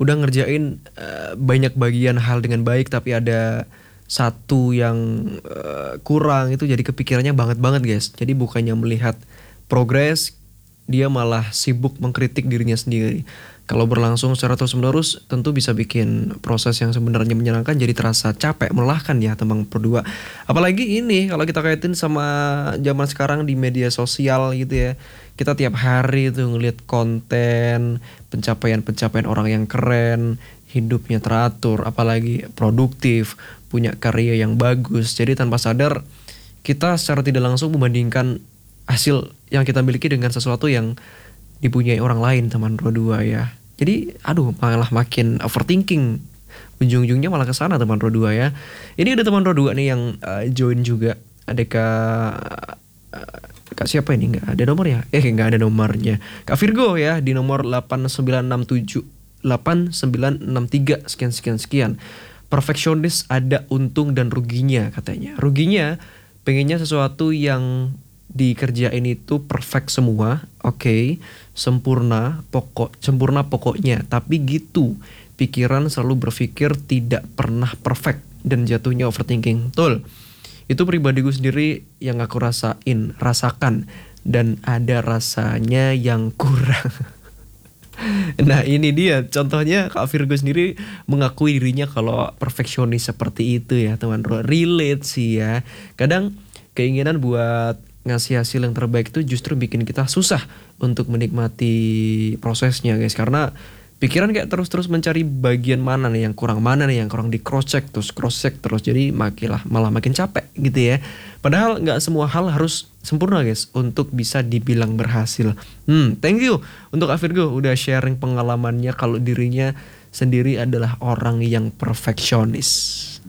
udah ngerjain banyak bagian hal dengan baik tapi ada satu yang kurang, itu jadi kepikirannya banget guys. Jadi bukannya melihat progres, dia malah sibuk mengkritik dirinya sendiri. Kalau berlangsung secara terus-menerus tentu bisa bikin proses yang sebenarnya menyenangkan jadi terasa capek, melelahkan ya teman berdua. Apalagi ini kalau kita kaitin sama zaman sekarang di media sosial gitu ya. Kita tiap hari tuh ngelihat konten, pencapaian-pencapaian orang yang keren, hidupnya teratur, apalagi produktif, punya karya yang bagus. Jadi tanpa sadar kita secara tidak langsung membandingkan hasil yang kita miliki dengan sesuatu yang dipunyai orang lain teman dua ya. Jadi malah makin overthinking. Ujung-ujungnya malah ke sana teman dua ya. Ini ada teman dua nih yang join juga. Ada Kak siapa ini, nggak ada nomor ya? Nggak ada nomornya. Kak Virgo ya di nomor 8963 sekian. Perfeksionis ada untung dan ruginya katanya. Ruginya pengennya sesuatu yang dikerjain itu perfect semua, oke, sempurna pokoknya, tapi gitu pikiran selalu berpikir tidak pernah perfect dan jatuhnya overthinking. Betul, itu pribadi gue sendiri yang aku rasakan dan ada rasanya yang kurang. Nah ini dia contohnya, Kak Virgo sendiri mengakui dirinya kalau perfeksionis seperti itu ya teman. Relate sih ya, kadang keinginan buat ngasih hasil yang terbaik itu justru bikin kita susah untuk menikmati prosesnya guys, karena pikiran kayak terus mencari bagian mana nih yang kurang, di cross check terus, jadi malah makin capek gitu ya. Padahal nggak semua hal harus sempurna guys untuk bisa dibilang berhasil. Thank you untuk Virgo udah sharing pengalamannya kalau dirinya sendiri adalah orang yang perfeksionis.